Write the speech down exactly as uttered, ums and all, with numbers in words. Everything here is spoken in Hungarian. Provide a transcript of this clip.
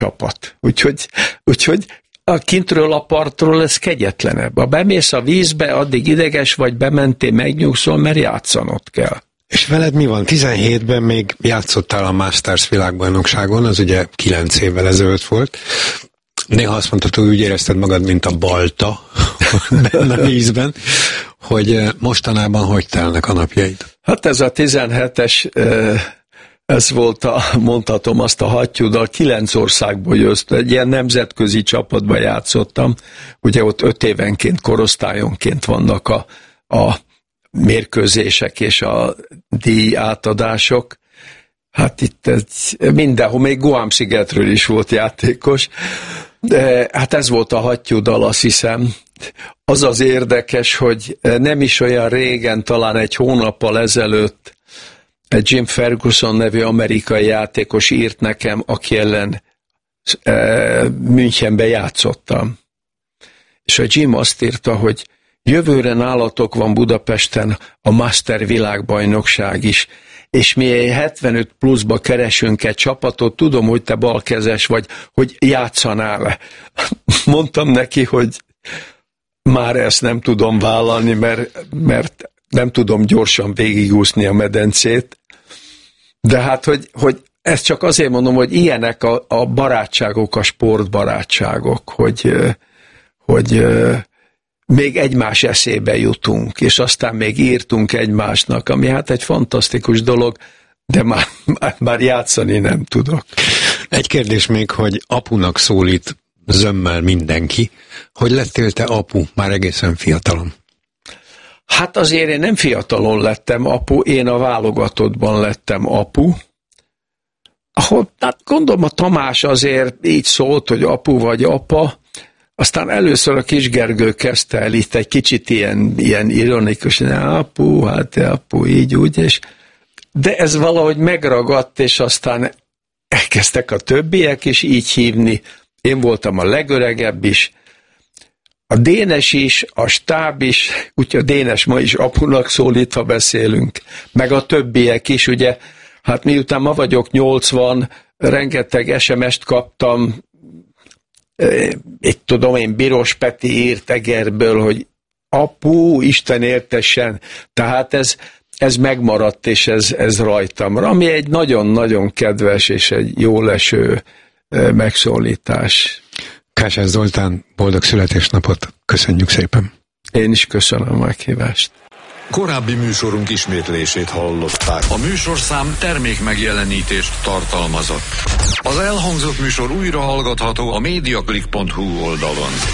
csapat. Úgyhogy, úgyhogy a kintről a partról ez kegyetlenebb. Ha bemész a vízbe, addig ideges vagy, bementél, megnyugszol, mert játszanod kell. És veled mi van? tizenhétben még játszottál a Masters világbajnokságon, az ugye kilenc évvel ezelőtt volt. Néha azt mondtad, hogy úgy érezted magad, mint a balta benne a vízben, hogy mostanában hogy telnek a napjaid? Hát ez a tizenhetes, ez volt a, mondhatom azt a hattyúddal, kilenc országból jött, egy ilyen nemzetközi csapatban játszottam, ugye ott öt évenként, korosztályonként vannak a, a mérkőzések és a díj átadások. Hát itt egy, mindenhol, még Guam-szigetről is volt játékos, de hát ez volt a hattyúdal, azt hiszem. Az az érdekes, hogy nem is olyan régen, talán egy hónappal ezelőtt egy Jim Ferguson nevű amerikai játékos írt nekem, aki ellen e, Münchenben játszottam. És a Jim azt írta, hogy jövőre nálatok van Budapesten a Master világbajnokság is, és mi hetvenöt pluszba keresünk egy csapatot, tudom, hogy te balkezes vagy, hogy játszanál-e. Mondtam neki, hogy már ezt nem tudom vállalni, mert, mert nem tudom gyorsan végigúszni a medencét, de hát, hogy, hogy ezt csak azért mondom, hogy ilyenek a, a barátságok, a sportbarátságok, hogy, hogy még egymás eszébe jutunk, és aztán még írtunk egymásnak, ami hát egy fantasztikus dolog, de már, már, már játszani nem tudok. Egy kérdés még, hogy apunak szólít zömmel mindenki. Hogy lettél te apu már egészen fiatalon? Hát azért én nem fiatalon lettem apu, én a válogatottban lettem apu. Ahol, hát gondolom a Tamás azért így szólt, hogy apu vagy apa, aztán először a Kis Gergő kezdte el itt egy kicsit ilyen, ilyen ironikus, apu, hát apu, így úgy, és de ez valahogy megragadt, és aztán elkezdtek a többiek is így hívni. Én voltam a legöregebb is, a Dénes is, a stáb is, úgyhogy a Dénes ma is apunak szólít, ha beszélünk, meg a többiek is, ugye, hát miután ma vagyok nyolcvan, rengeteg es em est kaptam, itt tudom én, Biros Peti írt Egerből, hogy apu, Isten értessen, tehát ez, ez megmaradt, és ez, ez rajtam, ami egy nagyon-nagyon kedves és egy jól eső megszólítás. Kásás Zoltán, boldog születésnapot, köszönjük szépen. Én is köszönöm a meghívást. Korábbi műsorunk ismétlését hallották. A műsorszám termék megjelenítést tartalmazott. Az elhangzott műsor újra hallgatható a mediaclick pont hu oldalon.